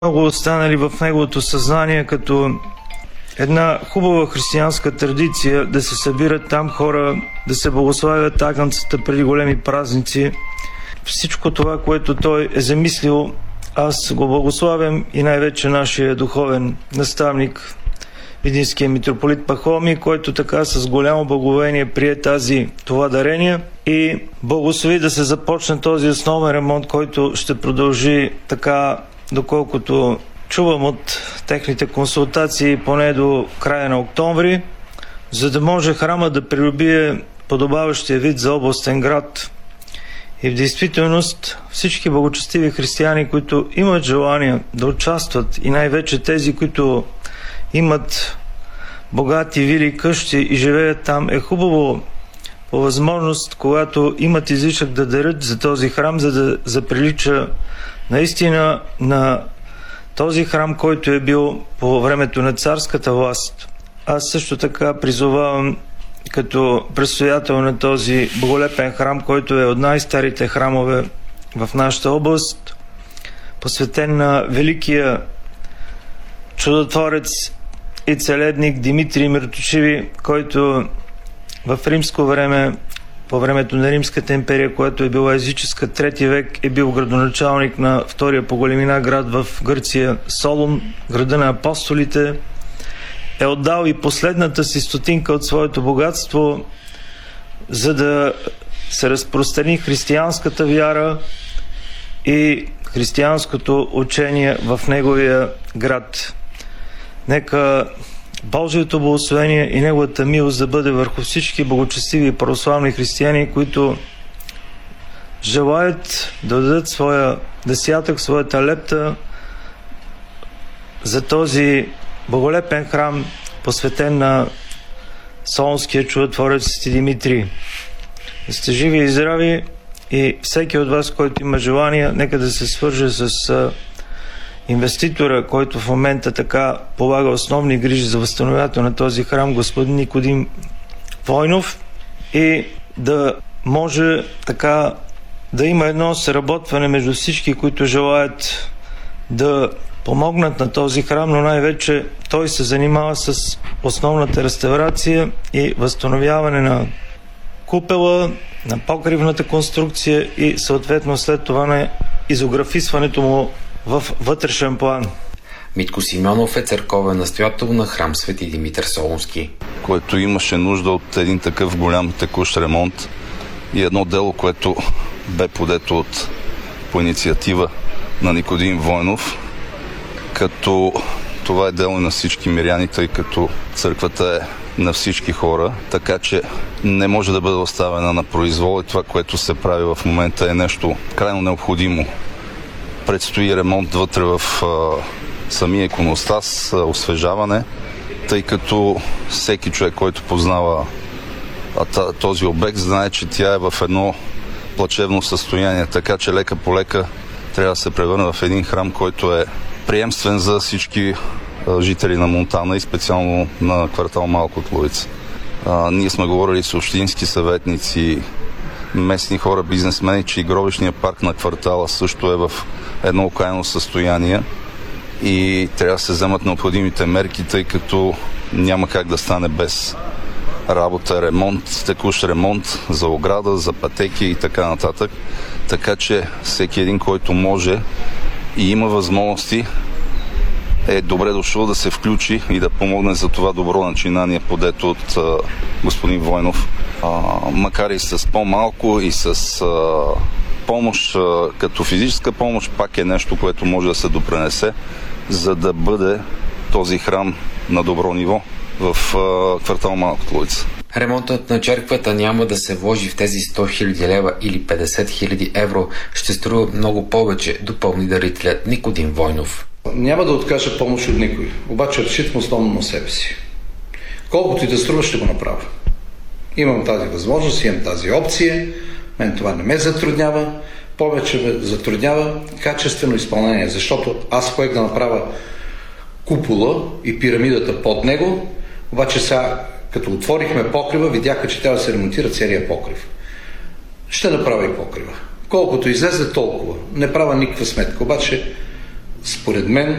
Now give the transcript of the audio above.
много останали в неговото съзнание като една хубава християнска традиция да се събират там хора, да се благославят агънцата преди големи празници. Всичко това, което той е замислил, аз го благославям и най-вече нашия духовен наставник, видинския митрополит Пахомий, който така с голямо благовение прие това дарение и благослови да се започне този основен ремонт, който ще продължи така, доколкото чувам от техните консултации, поне до края на октомври, за да може храма да придобие подобаващия вид за областен град. И в действителност всички благочестиви християни, които имат желание да участват, и най-вече тези, които имат богати вили, къщи и живеят там, е хубаво по възможност, когато имат излишък, да дарят за този храм, за да заприлича наистина на този храм, който е бил по времето на царската власт. Аз също така призовавам като предстоятел на този боголепен храм, който е от най-старите храмове в нашата област, посветен на великия чудотворец и целедник Димитрий Мироточиви, който в римско време, по времето на Римската империя, която е била езическа, 3 век, е бил градоначалник на втория по големина град в Гърция Солун, града на апостолите, е отдал и последната си стотинка от своето богатство, за да се разпространи християнската вяра и християнското учение в неговия град. Нека Божието благословение и неговата милост да бъде върху всички благочестиви и православни християни, които желаят да дадат своя десятък, своята лепта за този боголепен храм, посветен на солунския чудотворец Свети Димитрий. Да сте живи и здрави, и всеки от вас, който има желание, нека да се свърже с инвеститора, който в момента така полага основни грижи за възстановяването на този храм, господин Никодим Войнов, и да може така да има едно сработване между всички, които желаят да помогнат на този храм, но най-вече той се занимава с основната реставрация и възстановяване на купела, на покривната конструкция и съответно след това на изографисването му в вътрешен план. Митко Симеонов е църковен настоятел на храм Свети Димитър Солунски, който имаше нужда от един такъв голям текущ ремонт и едно дело, което бе подето по инициатива на Никодим Войнов, като това е дело на всички миряни, тъй като църквата е на всички хора, така че не може да бъде оставена на произвол и това, което се прави в момента, е нещо крайно необходимо. Предстои ремонт вътре в самия иконостас, освежаване, тъй като всеки човек, който познава този обект, знае, че тя е в едно плачевно състояние, така че лека по лека трябва да се превърне в един храм, който е приемствен за всички жители на Монтана и специално на квартал Малко Отловица. Ние сме говорили с общински съветници, местни хора, бизнесмени, че и гробищният парк на квартала също е в едно окаяно състояние и трябва да се вземат необходимите мерки, тъй като няма как да стане без работа, ремонт, текущ ремонт за ограда, за пътеки и така нататък. Така че всеки един, който може и има възможности, е добре дошъл да се включи и да помогне за това добро начинание, подето от господин Войнов. Макар и с по-малко и с помощ, като физическа помощ, пак е нещо, което може да се допренесе, за да бъде този храм на добро ниво в квартал Малко Отловица. Ремонтът на черквата няма да се вложи в тези 100 000 лева или 50 000 евро. Ще струва много повече, допълни дарителят Никодим Войнов. Няма да откажа помощ от никой, обаче разчитам основно на себе си. Колкото и да струва, ще го направя. Имам тази възможност, имам тази опция, мен това не ме затруднява, повече ме затруднява качествено изпълнение, защото аз поех да направя купола и пирамидата под него, обаче сега, като отворихме покрива, видяха, че трябва да се ремонтира целият покрив. Ще направя и покрива. Колкото излезе, толкова. Не правя никаква сметка, обаче според мен